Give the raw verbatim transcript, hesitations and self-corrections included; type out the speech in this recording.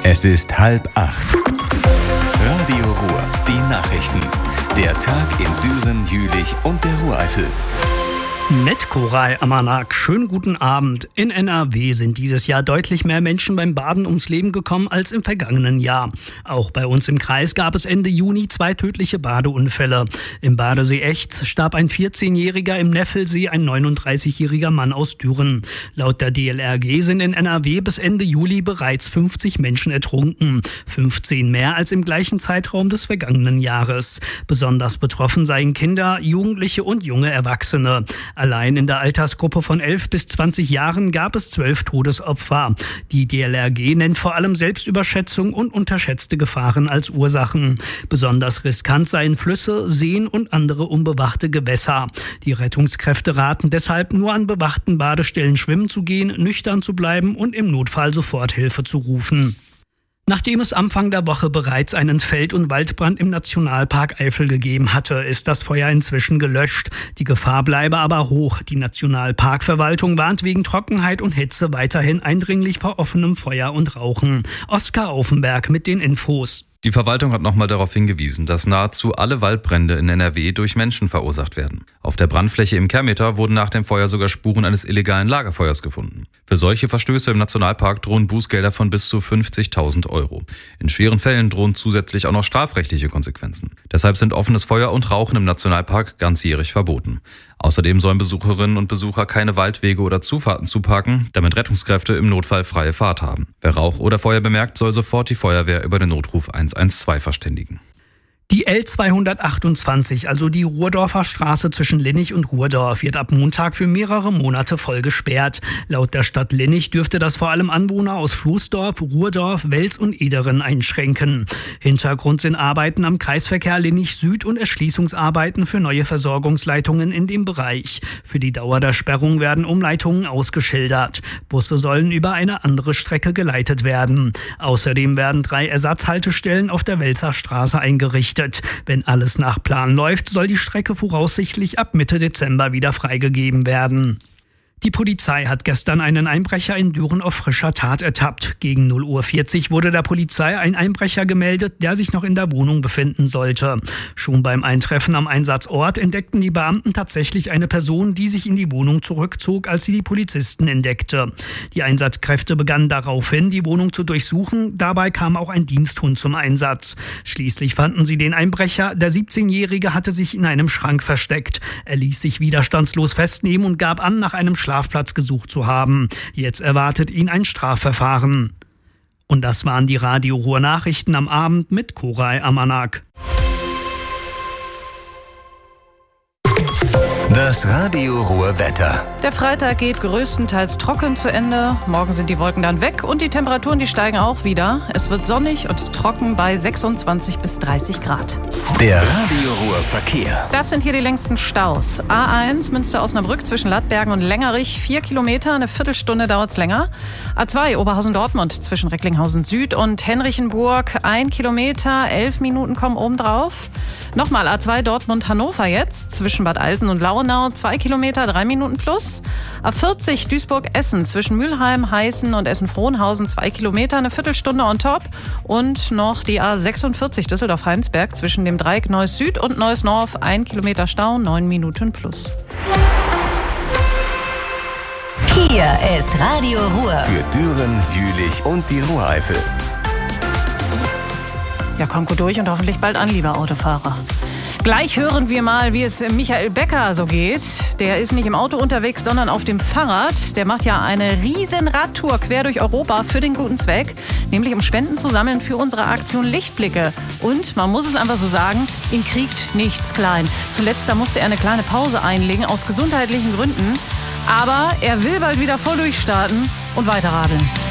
Es ist halb acht. Radio Ruhr, die Nachrichten. Der Tag in Düren, Jülich und der Ruhreifel. Mit Koray Amanak, schönen guten Abend. In N R W sind dieses Jahr deutlich mehr Menschen beim Baden ums Leben gekommen als im vergangenen Jahr. Auch bei uns im Kreis gab es Ende Juni zwei tödliche Badeunfälle. Im Badesee Echts starb ein vierzehnjähriger, im Neffelsee ein neununddreißigjähriger Mann aus Düren. Laut der D L R G sind in N R W bis Ende Juli bereits fünfzig Menschen ertrunken. fünfzehn mehr als im gleichen Zeitraum des vergangenen Jahres. Besonders betroffen seien Kinder, Jugendliche und junge Erwachsene. Allein in der Altersgruppe von elf bis zwanzig Jahren gab es zwölf Todesopfer. Die D L R G nennt vor allem Selbstüberschätzung und unterschätzte Gefahren als Ursachen. Besonders riskant seien Flüsse, Seen und andere unbewachte Gewässer. Die Rettungskräfte raten deshalb nur an bewachten Badestellen schwimmen zu gehen, nüchtern zu bleiben und im Notfall Soforthilfe zu rufen. Nachdem es Anfang der Woche bereits einen Feld- und Waldbrand im Nationalpark Eifel gegeben hatte, ist das Feuer inzwischen gelöscht. Die Gefahr bleibe aber hoch. Die Nationalparkverwaltung warnt wegen Trockenheit und Hitze weiterhin eindringlich vor offenem Feuer und Rauchen. Oskar Aufenberg mit den Infos. Die Verwaltung hat nochmal darauf hingewiesen, dass nahezu alle Waldbrände in N R W durch Menschen verursacht werden. Auf der Brandfläche im Kehrmeter wurden nach dem Feuer sogar Spuren eines illegalen Lagerfeuers gefunden. Für solche Verstöße im Nationalpark drohen Bußgelder von bis zu fünfzigtausend Euro. In schweren Fällen drohen zusätzlich auch noch strafrechtliche Konsequenzen. Deshalb sind offenes Feuer und Rauchen im Nationalpark ganzjährig verboten. Außerdem sollen Besucherinnen und Besucher keine Waldwege oder Zufahrten zuparken, damit Rettungskräfte im Notfall freie Fahrt haben. Wer Rauch oder Feuer bemerkt, soll sofort die Feuerwehr über den Notruf eins eins zwei verständigen. Die L zweihundertachtundzwanzig, also die Ruhrdorfer Straße zwischen Linnich und Ruhrdorf, wird ab Montag für mehrere Monate voll gesperrt. Laut der Stadt Linnich dürfte das vor allem Anwohner aus Floßdorf, Ruhrdorf, Wels und Ederen einschränken. Hintergrund sind Arbeiten am Kreisverkehr Linnich Süd und Erschließungsarbeiten für neue Versorgungsleitungen in dem Bereich. Für die Dauer der Sperrung werden Umleitungen ausgeschildert. Busse sollen über eine andere Strecke geleitet werden. Außerdem werden drei Ersatzhaltestellen auf der Welser Straße eingerichtet. Wenn alles nach Plan läuft, soll die Strecke voraussichtlich ab Mitte Dezember wieder freigegeben werden. Die Polizei hat gestern einen Einbrecher in Düren auf frischer Tat ertappt. Gegen null Uhr vierzig wurde der Polizei ein Einbrecher gemeldet, der sich noch in der Wohnung befinden sollte. Schon beim Eintreffen am Einsatzort entdeckten die Beamten tatsächlich eine Person, die sich in die Wohnung zurückzog, als sie die Polizisten entdeckte. Die Einsatzkräfte begannen daraufhin, die Wohnung zu durchsuchen. Dabei kam auch ein Diensthund zum Einsatz. Schließlich fanden sie den Einbrecher. Der siebzehnjährige hatte sich in einem Schrank versteckt. Er ließ sich widerstandslos festnehmen und gab an, nach einem Schlafplatz gesucht zu haben. Jetzt erwartet ihn ein Strafverfahren. Und das waren die Radio Ruhr Nachrichten am Abend mit Koray Amanak. Das Radio Ruhr Wetter. Der Freitag geht größtenteils trocken zu Ende. Morgen sind die Wolken dann weg und die Temperaturen, die steigen auch wieder. Es wird sonnig und trocken bei sechsundzwanzig bis dreißig Grad. Der Radio Ruhr Verkehr. Das sind hier die längsten Staus. A eins Münster-Osnabrück zwischen Lattbergen und Längerich, vier Kilometer, eine Viertelstunde dauert es länger. A zwei Oberhausen-Dortmund zwischen Recklinghausen Süd und Henrichenburg, ein Kilometer, elf Minuten kommen obendrauf. Nochmal A zwei Dortmund-Hannover jetzt zwischen Bad Alsen und Lauenau, zwei Kilometer, drei Minuten plus. A vierzig Duisburg-Essen zwischen Mülheim, Heißen und Essen-Frohnhausen, zwei Kilometer, eine Viertelstunde on top. Und noch die A sechsundvierzig Düsseldorf-Heinsberg zwischen dem Dreieck Neuss Süd und Neuss North, ein Kilometer Stau, neun Minuten plus. Hier ist Radio Ruhr. Für Düren, Jülich und die Ruhreifel. Ja, kommt gut durch und hoffentlich bald an, lieber Autofahrer. Gleich hören wir mal, wie es Michael Becker so geht. Der ist nicht im Auto unterwegs, sondern auf dem Fahrrad. Der macht ja eine riesen Radtour quer durch Europa für den guten Zweck, nämlich um Spenden zu sammeln für unsere Aktion Lichtblicke. Und man muss es einfach so sagen, ihn kriegt nichts klein. Zuletzt da musste er eine kleine Pause einlegen aus gesundheitlichen Gründen. Aber er will bald wieder voll durchstarten und weiterradeln.